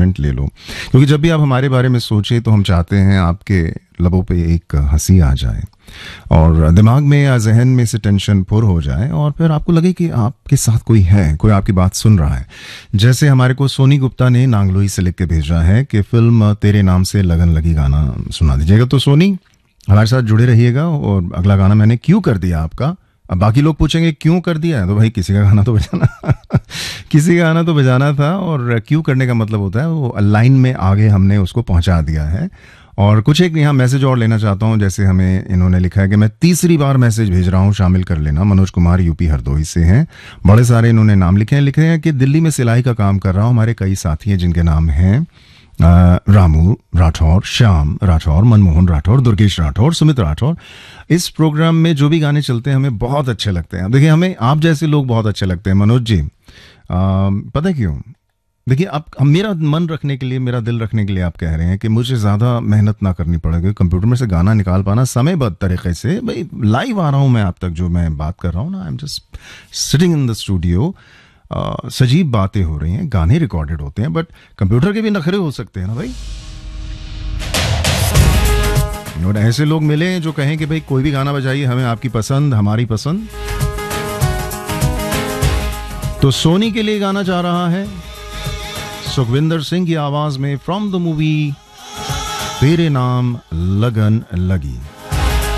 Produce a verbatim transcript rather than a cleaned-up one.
Entertainment ले लो, क्योंकि जब भी आप हमारे बारे में सोचें तो हम चाहते हैं आपके लबों पे एक हंसी आ जाए और दिमाग में या जहन में से टेंशन पुर हो जाए और फिर आपको लगे कि आपके साथ कोई है, कोई आपकी बात सुन रहा है। जैसे हमारे को सोनी गुप्ता ने नांगलोई से लिख के भेजा है कि फिल्म तेरे नाम से लगन लगी गाना सुना दीजिएगा। तो सोनी, हमारे साथ जुड़े रहिएगा। और अगला गाना मैंने क्यों कर दिया आपका। अब बाकी लोग पूछेंगे क्यों कर दिया है, तो भाई किसी का गाना तो बजाना किसी का गाना तो बजाना था, और क्यों करने का मतलब होता है वो लाइन में आगे हमने उसको पहुंचा दिया है। और कुछ एक यहाँ मैसेज और लेना चाहता हूँ। जैसे हमें इन्होंने लिखा है कि मैं तीसरी बार मैसेज भेज रहा हूँ, शामिल कर लेना। मनोज कुमार यूपी हरदोई से हैं। बड़े सारे इन्होंने नाम लिखे हैं। लिखे हैं कि दिल्ली में सिलाई का काम कर रहा हूँ। हमारे कई साथी हैं जिनके नाम हैं रामू राठौर, श्याम राठौर, मनमोहन राठौर, दुर्गेश राठौर, सुमित राठौर। इस प्रोग्राम में जो भी गाने चलते हैं हमें बहुत अच्छे लगते हैं। देखिए, हमें आप जैसे लोग बहुत अच्छे लगते हैं मनोज जी। आ, पता है क्यों? देखिए, आप हम मेरा मन रखने के लिए, मेरा दिल रखने के लिए आप कह रहे हैं कि मुझे ज़्यादा मेहनत ना करनी पड़ेगी, कंप्यूटर में से गाना निकाल पाना समयबद्ध तरीके से। भाई लाइव आ रहा हूँ मैं आप तक, जो मैं बात कर रहा हूँ ना, I am just sitting in the studio. सजीव बातें हो रही हैं, गाने रिकॉर्डेड होते हैं, बट कंप्यूटर के भी नखरे हो सकते हैं ना भाई। और ऐसे लोग मिले जो कहें कि भाई कोई भी गाना बजाइए, हमें आपकी पसंद, हमारी पसंद। तो सोनी के लिए गाना जा रहा है सुखविंदर सिंह की आवाज में, फ्रॉम द मूवी तेरे नाम लगन लगी।